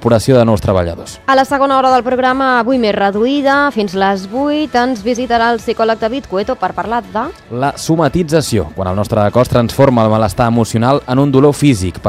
incorporació de nous treballadors. A la segona hora del programa, avui més reduïda, fins les 8, ens visitarà el psicòleg David Cueto per parlar de... La somatització, quan el nostre cos transforma el malestar emocional en un dolor físic.